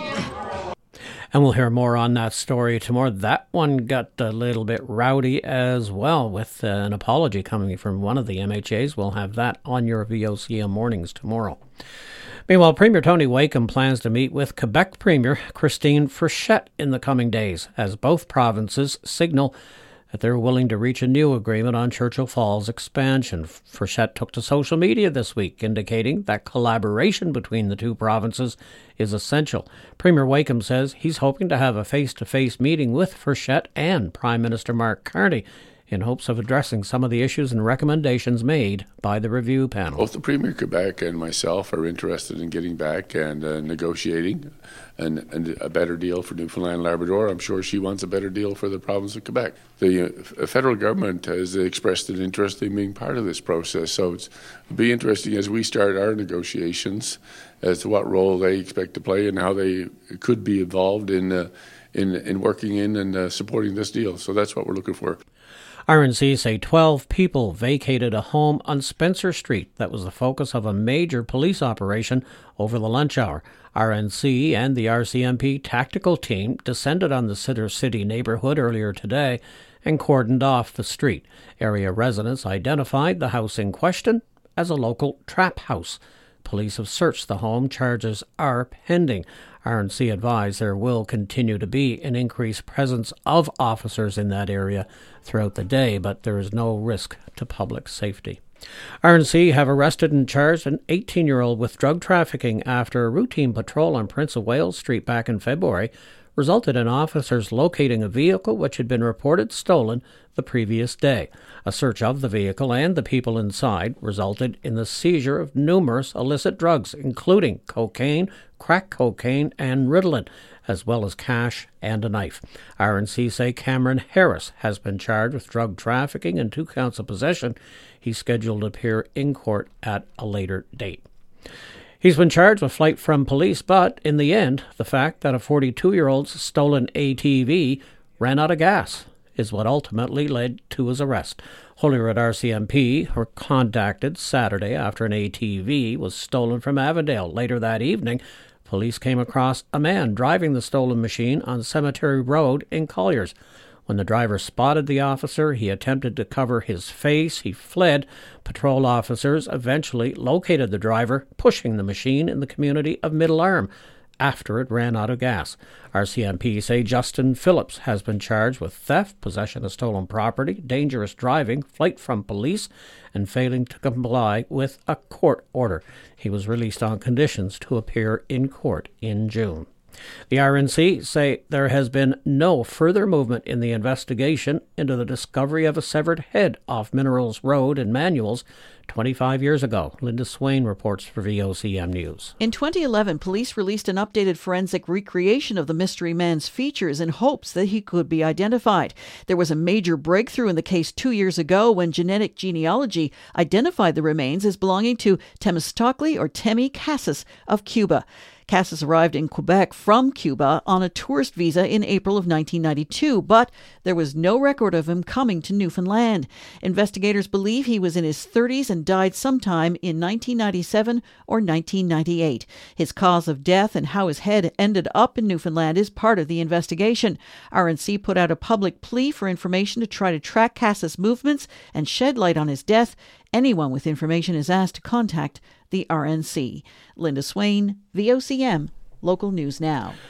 And we'll hear more on that story tomorrow. That one got a little bit rowdy as well, with uh, an apology coming from one of the M H As. We'll have that on your V O C M mornings tomorrow. Meanwhile, Premier Tony Wakeham plans to meet with Quebec Premier Christine Frechette in the coming days, as both provinces signal that they're willing to reach a new agreement on Churchill Falls expansion. Frechette took to social media this week, indicating that collaboration between the two provinces is essential. Premier Wakeham says he's hoping to have a face-to-face meeting with Frechette and Prime Minister Mark Carney in hopes of addressing some of the issues and recommendations made by the review panel. Both the Premier of Quebec and myself are interested in getting back and uh, negotiating and, and a better deal for Newfoundland and Labrador. I'm sure she wants a better deal for the province of Quebec. The uh, federal government has expressed an interest in being part of this process, so it's, it'll be interesting as we start our negotiations as to what role they expect to play and how they could be involved in uh, in, in working in and uh, supporting this deal. So that's what we're looking for. R N C say twelve people vacated a home on Spencer Street that was the focus of a major police operation over the lunch hour. R N C and the R C M P tactical team descended on the Center City neighborhood earlier today and cordoned off the street. Area residents identified the house in question as a local trap house. Police have searched the home. Charges are pending. R N C advised there will continue to be an increased presence of officers in that area throughout the day, but there is no risk to public safety. R N C have arrested and charged an eighteen-year-old with drug trafficking after a routine patrol on Prince of Wales Street back in February resulted in officers locating a vehicle which had been reported stolen the previous day. A search of the vehicle and the people inside resulted in the seizure of numerous illicit drugs, including cocaine, crack cocaine, and Ritalin, as well as cash and a knife. R N C say Cameron Harris has been charged with drug trafficking and two counts of possession. He's scheduled to appear in court at a later date. He's been charged with flight from police, but in the end, the fact that a forty-two-year-old's stolen A T V ran out of gas is what ultimately led to his arrest. Holyrood R C M P were contacted Saturday after an A T V was stolen from Avondale. Later that evening, police came across a man driving the stolen machine on Cemetery Road in Colliers. When the driver spotted the officer, he attempted to cover his face. He fled. Patrol officers eventually located the driver, pushing the machine in the community of Middle Arm after it ran out of gas. R C M P say Justin Phillips has been charged with theft, possession of stolen property, dangerous driving, flight from police, and failing to comply with a court order. He was released on conditions to appear in court in June. The R N C say there has been no further movement in the investigation into the discovery of a severed head off Minerals Road in Manuels twenty-five years ago. Linda Swain reports for V O C M News. In twenty eleven, police released an updated forensic recreation of the mystery man's features in hopes that he could be identified. There was a major breakthrough in the case two years ago when genetic genealogy identified the remains as belonging to Temistocli or Temi Cassis of Cuba. Cassis arrived in Quebec from Cuba on a tourist visa in April of nineteen ninety-two, but there was no record of him coming to Newfoundland. Investigators believe he was in his thirties and died sometime in nineteen ninety-seven or nineteen ninety-eight. His cause of death and how his head ended up in Newfoundland is part of the investigation. R N C put out a public plea for information to try to track Cassis' movements and shed light on his death. Anyone with information is asked to contact the R N C. Linda Swain, V O C M, Local News Now.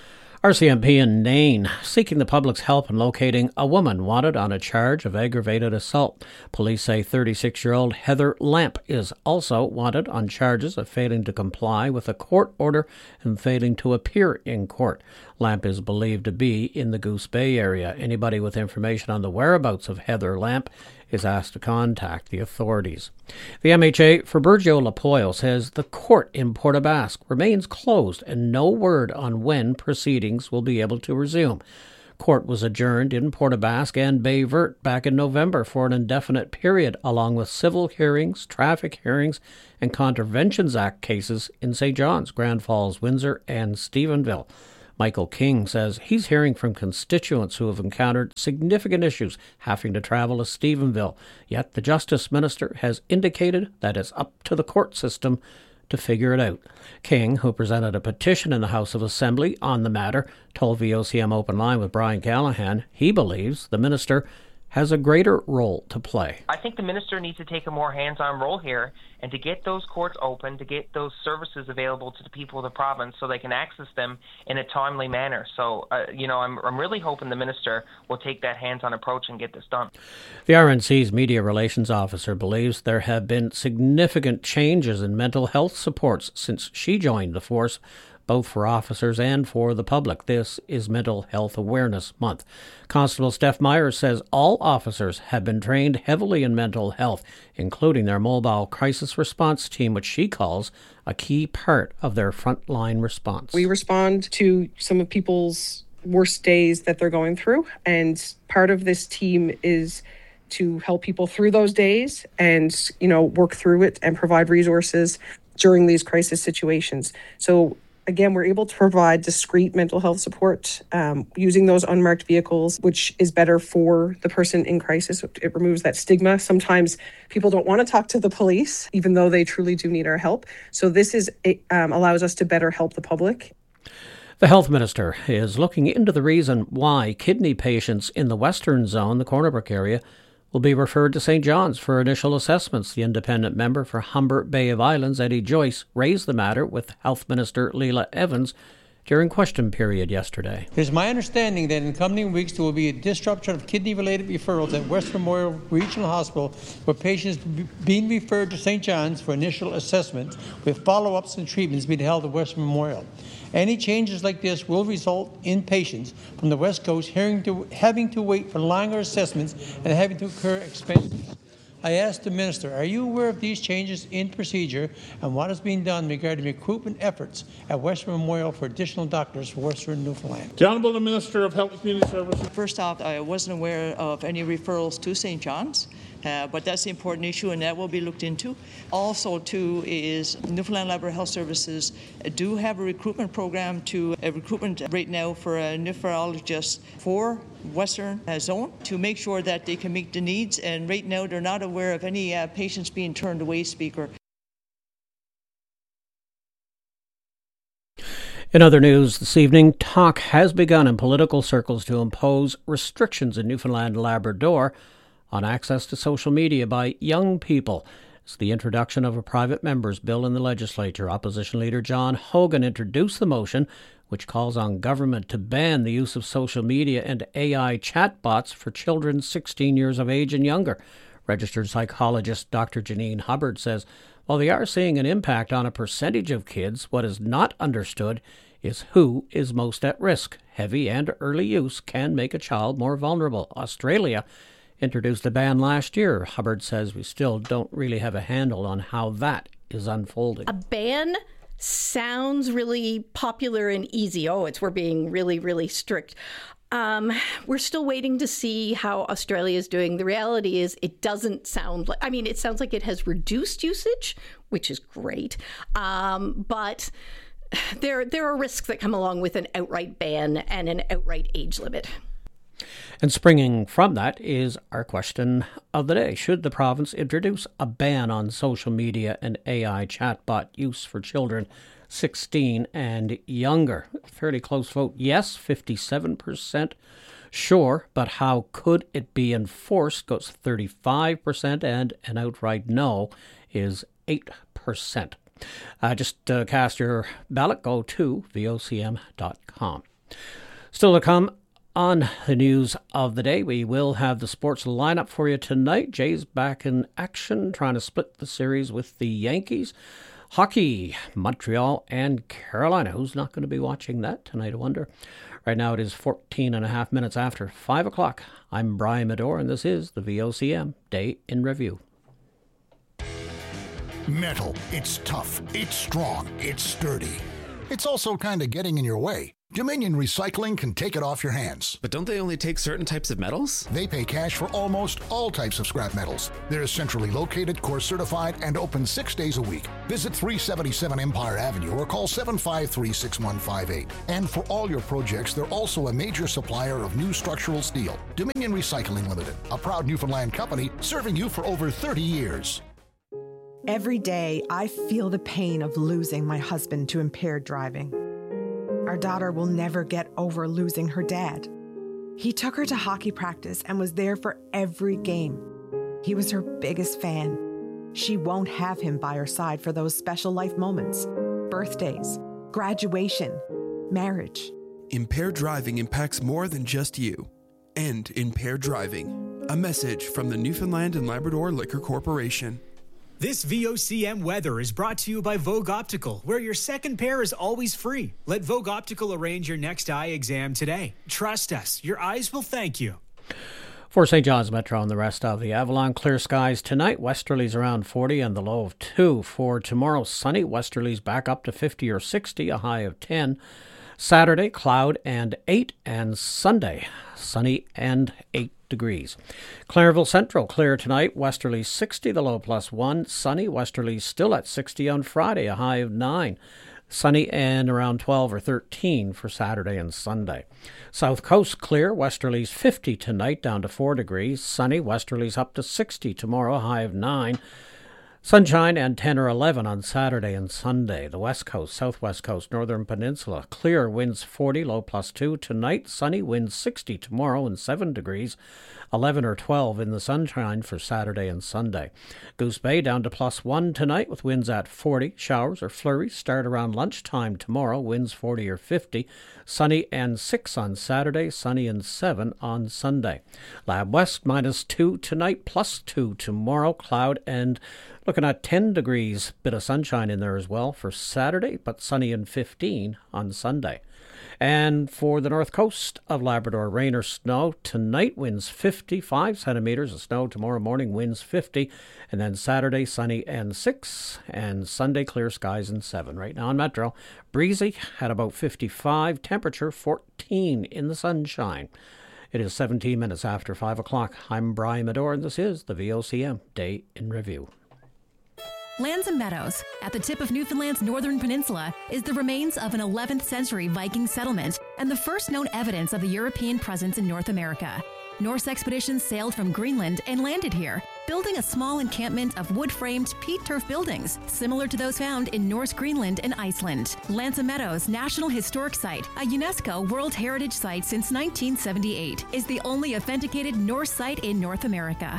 R C M P in Nain seeking the public's help in locating a woman wanted on a charge of aggravated assault. Police say thirty-six-year-old Heather Lamp is also wanted on charges of failing to comply with a court order and failing to appear in court. Lamp is believed to be in the Goose Bay area. Anybody with information on the whereabouts of Heather Lamp is asked to contact the authorities. The M H A for Burgeo Lapoille says the court in Port aux Basques remains closed and no word on when proceedings will be able to resume. Court was adjourned in Port aux Basques and Baie Verte back in November for an indefinite period, along with civil hearings, traffic hearings, and Contraventions Act cases in Saint John's, Grand Falls, Windsor, and Stephenville. Michael King says he's hearing from constituents who have encountered significant issues having to travel to Stephenville, yet the Justice Minister has indicated that it's up to the court system to figure it out. King, who presented a petition in the House of Assembly on the matter, told V O C M Open Line with Brian Callahan he believes the minister has a greater role to play. I think the minister needs to take a more hands-on role here and to get those courts open, to get those services available to the people of the province so they can access them in a timely manner. So, uh, you know, I'm, I'm really hoping the minister will take that hands-on approach and get this done. The R N C's media relations officer believes there have been significant changes in mental health supports since she joined the force, both for officers and for the public. This is Mental Health Awareness Month. Constable Steph Myers says all officers have been trained heavily in mental health, including their mobile crisis response team, which she calls a key part of their frontline response. We respond to some of people's worst days that they're going through, and part of this team is to help people through those days and, you know, work through it and provide resources during these crisis situations. So again, we're able to provide discreet mental health support um, using those unmarked vehicles, which is better for the person in crisis. It removes that stigma. Sometimes people don't want to talk to the police, even though they truly do need our help. So this is it, um, allows us to better help the public. The health minister is looking into the reason why kidney patients in the Western Zone, the Corner Brook area, will be referred to Saint John's for initial assessments. The independent member for Humbert Bay of Islands, Eddie Joyce, raised the matter with Health Minister Leila Evans during question period yesterday. It is my understanding that in coming weeks there will be a disruption of kidney-related referrals at West Memorial Regional Hospital, where patients are being referred to Saint John's for initial assessment, with follow-ups and treatments being held at West Memorial. Any changes like this will result in patients from the West Coast having to, having to wait for longer assessments and having to incur expenses. I asked the Minister, are you aware of these changes in procedure and what is being done regarding recruitment efforts at Western Memorial for additional doctors for Western Newfoundland? The Honourable Minister of Health and Community Services. First off, I wasn't aware of any referrals to Saint John's. Uh, but that's the important issue, and that will be looked into. Also, too, is Newfoundland Labrador Health Services do have a recruitment program to a recruitment right now for a nephrologist for Western uh, Zone to make sure that they can meet the needs. And right now, they're not aware of any uh, patients being turned away, Speaker. In other news this evening, talk has begun in political circles to impose restrictions in Newfoundland and Labrador on access to social media by young people. It's the introduction of a private member's bill in the legislature. Opposition leader John Hogan introduced the motion, which calls on government to ban the use of social media and A I chatbots for children sixteen years of age and younger. Registered psychologist Doctor Janine Hubbard says while they are seeing an impact on a percentage of kids, what is not understood is who is most at risk. Heavy and early use can make a child more vulnerable. Australia introduced a ban last year. Hubbard says we still don't really have a handle on how that is unfolding. A ban sounds really popular and easy. Oh, it's we're being really, really strict. Um, we're still waiting to see how Australia is doing. The reality is it doesn't sound like, I mean, it sounds like it has reduced usage, which is great. Um, but there, there are risks that come along with an outright ban and an outright age limit. And springing from that is our question of the day. Should the province introduce a ban on social media and A I chatbot use for children sixteen and younger? Fairly close vote. Yes, fifty-seven percent. Sure, but how could it be enforced? Goes thirty-five percent, and an outright no is eight percent. Uh, just uh, cast your ballot. Go to V O C M dot com. Still to come on the news of the day, we will have the sports lineup for you tonight. Jays back in action, trying to split the series with the Yankees. Hockey, Montreal and Carolina. Who's not going to be watching that tonight, I wonder? Right now it is fourteen and a half minutes after five o'clock. I'm Brian Medore, and this is the V O C M Day in Review. Metal. It's tough. It's strong. It's sturdy. It's also kind of getting in your way. Dominion Recycling can take it off your hands. But don't they only take certain types of metals? They pay cash for almost all types of scrap metals. They're centrally located, course certified, and open six days a week. Visit three seventy-seven Empire Avenue or call seven five three, six one five eight. And for all your projects, they're also a major supplier of new structural steel. Dominion Recycling Limited, a proud Newfoundland company serving you for over thirty years. Every day, I feel the pain of losing my husband to impaired driving. Our daughter will never get over losing her dad. He took her to hockey practice and was there for every game. He was her biggest fan. She won't have him by her side for those special life moments, birthdays, graduation, marriage. Impaired driving impacts more than just you. End impaired driving. A message from the Newfoundland and Labrador Liquor Corporation. This V O C M weather is brought to you by Vogue Optical, where your second pair is always free. Let Vogue Optical arrange your next eye exam today. Trust us, your eyes will thank you. For Saint John's Metro and the rest of the Avalon, clear skies tonight. Westerlies around forty and the low of two. For tomorrow, sunny. Westerlies back up to fifty or sixty, a high of ten. Saturday, cloud and eight. And Sunday, sunny and eight degrees. Clairville Central, clear tonight. Westerlies sixty, the low plus one. Sunny. Westerlies still at sixty on Friday, a high of nine. Sunny and around twelve or thirteen for Saturday and Sunday. South Coast clear. Westerlies fifty tonight, down to four degrees. Sunny. Westerlies up to sixty tomorrow, a high of nine. Sunshine and ten or eleven on Saturday and Sunday. The West Coast, Southwest Coast, Northern Peninsula. Clear, winds forty, low plus two. Tonight, sunny, winds sixty tomorrow and seven degrees. eleven or twelve in the sunshine for Saturday and Sunday. Goose Bay down to plus one tonight with winds at forty. Showers or flurries start around lunchtime tomorrow. Winds forty or fifty. Sunny and six on Saturday. Sunny and seven on Sunday. Lab West minus two tonight, plus two tomorrow. Cloud and looking at ten degrees, bit of sunshine in there as well for Saturday, but sunny and fifteen on Sunday. And for the north coast of Labrador, rain or snow tonight, winds fifty-five centimeters of snow. Tomorrow morning, winds fifty. And then Saturday, sunny and six. And Sunday, clear skies and seven. Right now in Metro, breezy at about fifty-five. Temperature fourteen in the sunshine. It is seventeen minutes after five o'clock. I'm Brian Medore, and this is the V O C M Day in Review. Lands and Meadows, at the tip of Newfoundland's northern peninsula, is the remains of an eleventh century Viking settlement and the first known evidence of a European presence in North America. Norse expeditions sailed from Greenland and landed here, building a small encampment of wood-framed peat turf buildings, similar to those found in Norse Greenland and Iceland. Lands and Meadows National Historic Site, a UNESCO World Heritage Site since nineteen seventy-eight, is the only authenticated Norse site in North America.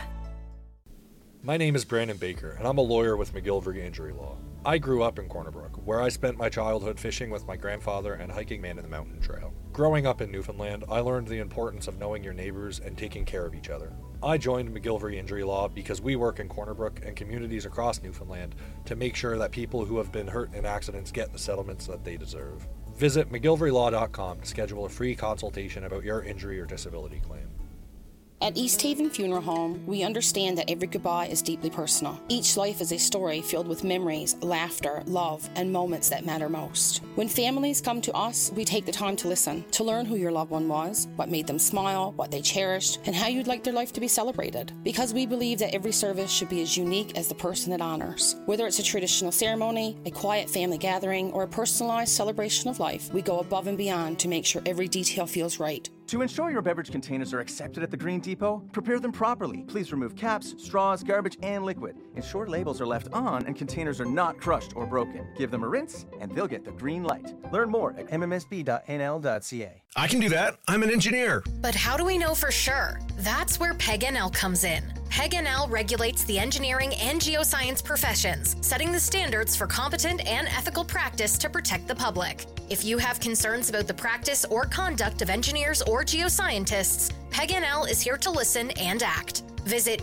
My name is Brandon Baker, and I'm a lawyer with McGillivray Injury Law. I grew up in Corner Brook, where I spent my childhood fishing with my grandfather and hiking Man in the Mountain Trail. Growing up in Newfoundland, I learned the importance of knowing your neighbors and taking care of each other. I joined McGillivray Injury Law because we work in Corner Brook and communities across Newfoundland to make sure that people who have been hurt in accidents get the settlements that they deserve. Visit McGillivray Law dot com to schedule a free consultation about your injury or disability claim. At East Haven Funeral Home, we understand that every goodbye is deeply personal. Each life is a story filled with memories, laughter, love, and moments that matter most. When families come to us, we take the time to listen, to learn who your loved one was, what made them smile, what they cherished, and how you'd like their life to be celebrated. Because we believe that every service should be as unique as the person it honors. Whether it's a traditional ceremony, a quiet family gathering, or a personalized celebration of life, we go above and beyond to make sure every detail feels right. To ensure your beverage containers are accepted at the Green Depot, prepare them properly. Please remove caps, straws, garbage, and liquid. Ensure labels are left on and containers are not crushed or broken. Give them a rinse, and they'll get the green light. Learn more at m m s b dot n l dot c a. I can do that. I'm an engineer. But how do we know for sure? That's where Peg N L comes in. PEG N L regulates the engineering and geoscience professions, setting the standards for competent and ethical practice to protect the public. If you have concerns about the practice or conduct of engineers or geoscientists, PEG N L is here to listen and act. Visit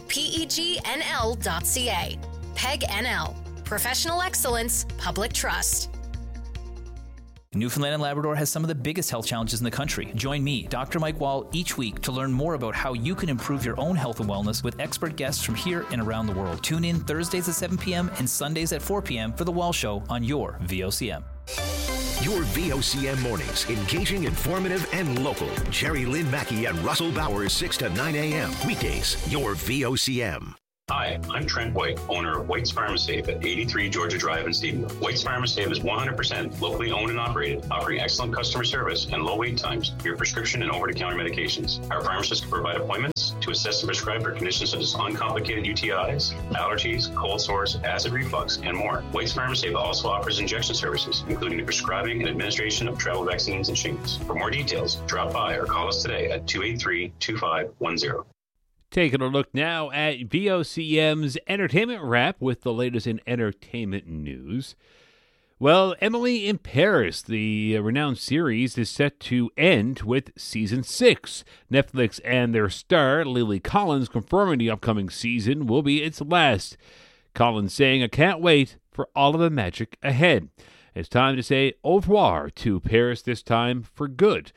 pegnl dot c a. PEG N L. Professional excellence, public trust. Newfoundland and Labrador has some of the biggest health challenges in the country. Join me, Doctor Mike Wall, each week to learn more about how you can improve your own health and wellness with expert guests from here and around the world. Tune in Thursdays at seven p.m. and Sundays at four p.m. for The Wall Show on your V O C M. Your V O C M mornings, engaging, informative, and local. Jerry Lynn Mackey and Russell Bowers, six to nine a.m. Weekdays, your V O C M. Hi, I'm Trent White, owner of White's Farm and Save at eighty-three Georgia Drive in Stephenville. White's Farm and Save is one hundred percent locally owned and operated, offering excellent customer service and low wait times for your prescription and over-the-counter medications. Our pharmacists can provide appointments to assess and prescribe for conditions such as uncomplicated U T Is, allergies, cold sores, acid reflux, and more. White's Farm and Save also offers injection services, including the prescribing and administration of travel vaccines and shingles. For more details, drop by or call us today at two eight three, two five one zero. Taking a look now at V O C M's Entertainment Wrap with the latest in entertainment news. Well, Emily in Paris, the renowned series, is set to end with season six. Netflix and their star, Lily Collins, confirming the upcoming season will be its last. Collins saying, "I can't wait for all of the magic ahead. It's time to say au revoir to Paris, this time for good."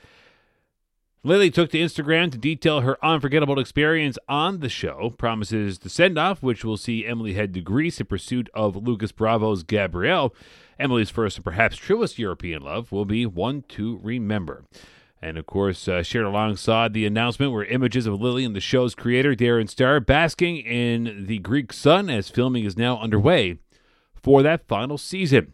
Lily took to Instagram to detail her unforgettable experience on the show, promises the send-off, which will see Emily head to Greece in pursuit of Lucas Bravo's Gabrielle. Emily's first and perhaps truest European love will be one to remember. And, of course, uh, shared alongside the announcement were images of Lily and the show's creator, Darren Star, basking in the Greek sun as filming is now underway for that final season.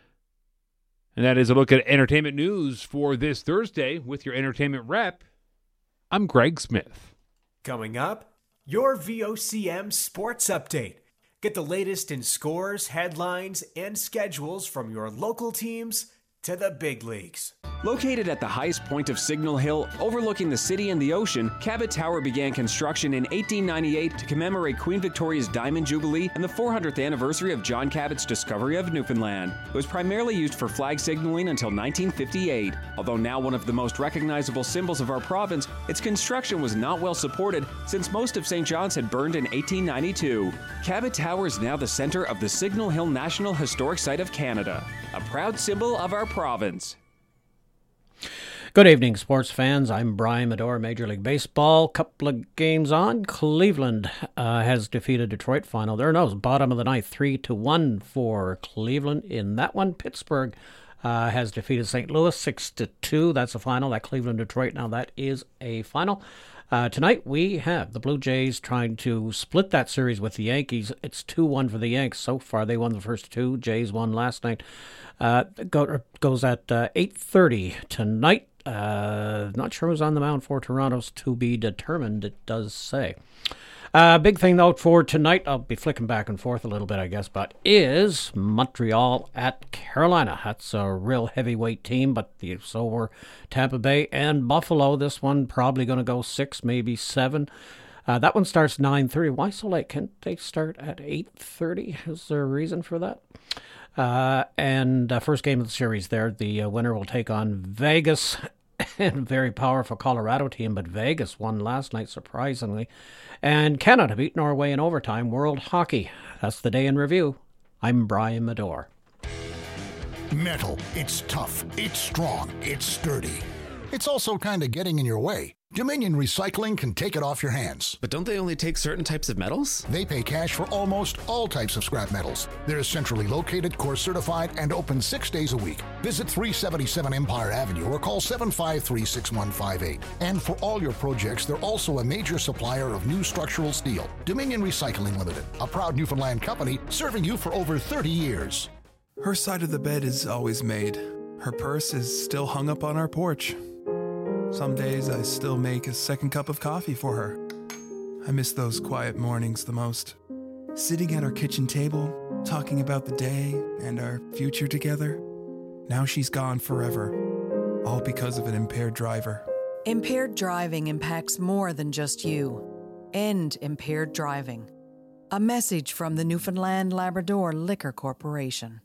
And that is a look at entertainment news for this Thursday with your Entertainment Wrap. I'm Greg Smith. Coming up, your V O C M Sports Update. Get the latest in scores, headlines, and schedules from your local teams to the big leagues. Located at the highest point of Signal Hill, overlooking the city and the ocean, Cabot Tower began construction in eighteen ninety-eight to commemorate Queen Victoria's Diamond Jubilee and the four hundredth anniversary of John Cabot's discovery of Newfoundland. It was primarily used for flag signaling until nineteen fifty-eight. Although now one of the most recognizable symbols of our province, its construction was not well supported since most of Saint John's had burned in eighteen ninety-two. Cabot Tower is now the center of the Signal Hill National Historic Site of Canada, a proud symbol of our province. Good evening, sports fans. I'm Brian Medore, Major League Baseball. Couple of games on. Cleveland uh, has defeated Detroit. Final there. No, it was bottom of the ninth, three to one for Cleveland in that one. Pittsburgh uh, has defeated Saint Louis six to two. That's a final. That Cleveland Detroit. Now that is a final. Uh, tonight we have the Blue Jays trying to split that series with the Yankees. It's two one for the Yanks so far. They won the first two. Jays won last night. Uh, go, goes at uh, eight thirty tonight. Uh, not sure who's on the mound for Toronto's to be determined, it does say. Uh, big thing, though, for tonight, I'll be flicking back and forth a little bit, I guess, but is Montreal at Carolina. That's a real heavyweight team, but the, so were Tampa Bay and Buffalo. This one probably going to go six, maybe seven. Uh, that one starts nine thirty. Why so late? Can't they start at eight thirty? Is there a reason for that? Uh, and uh, first game of the series there, the uh, winner will take on Vegas, and very powerful Colorado team, but Vegas won last night, surprisingly. And Canada beat Norway in overtime. World Hockey. That's the day in review. I'm Brian Medore. Metal. It's tough. It's strong. It's sturdy. It's also kind of getting in your way. Dominion Recycling can take it off your hands. But don't they only take certain types of metals? They pay cash for almost all types of scrap metals. They're centrally located, course certified, and open six days a week. Visit three seventy-seven Empire Avenue or call seven five three, six one five eight. And for all your projects, they're also a major supplier of new structural steel. Dominion Recycling Limited, a proud Newfoundland company serving you for over thirty years. Her side of the bed is always made. Her purse is still hung up on our porch. Some days I still make a second cup of coffee for her. I miss those quiet mornings the most. Sitting at our kitchen table, talking about the day and our future together. Now she's gone forever, all because of an impaired driver. Impaired driving impacts more than just you. End impaired driving. A message from the Newfoundland Labrador Liquor Corporation.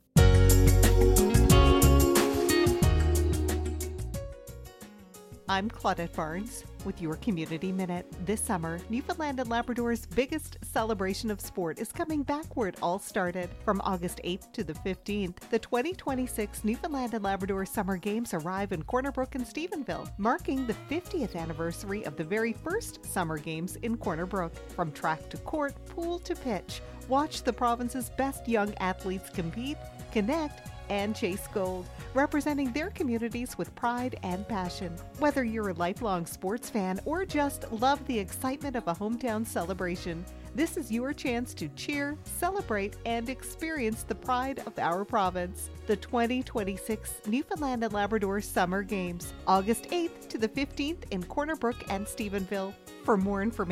I'm Claudette Barnes with your Community Minute. This summer, Newfoundland and Labrador's biggest celebration of sport is coming back where it all started. From August eighth to the fifteenth, the twenty twenty-six Newfoundland and Labrador Summer Games arrive in Corner Brook and Stephenville, marking the fiftieth anniversary of the very first Summer Games in Corner Brook. From track to court, pool to pitch, watch the province's best young athletes compete, connect, and chase gold, representing their communities with pride and passion. Whether you're a lifelong sports fan or just love the excitement of a hometown celebration, this is your chance to cheer, celebrate, and experience the pride of our province. The twenty twenty-six Newfoundland and Labrador Summer Games, August eighth to the fifteenth in Corner Brook and Stephenville. For more information,